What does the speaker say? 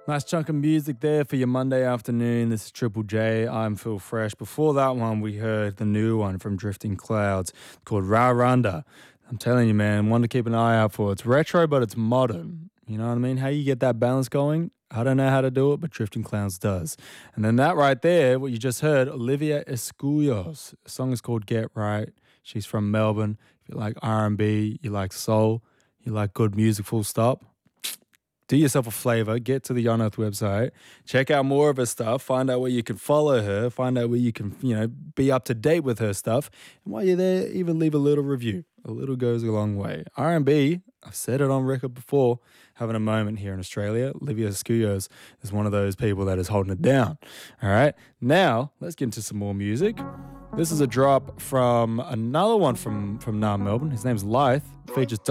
Nice chunk of music there for your Monday afternoon. This is Triple J. I'm Phil Fresh. Before that one, we heard the new one from Drifting Clouds called Ra Runda. I'm telling you, man, one to keep an eye out for. It's retro, but it's modern. You know what I mean? How you get that balance going? I don't know how to do it, but Drifting Clouds does. And then that right there, what you just heard, Olivia Escuyos. The song is called Get Right. She's from Melbourne. If you like R&B, you like soul, you like good music, full stop, do yourself a flavor, get to the Yon Earth website, check out more of her stuff, find out where you can follow her, find out where you can, be up to date with her stuff. And while you're there, even leave a little review. A little goes a long way. R&B, I've said it on record before, having a moment here in Australia. Olivia Escuyos is one of those people that is holding it down. All right, now let's get into some more music. This is a drop from another one from Melbourne. His name's Lyth, features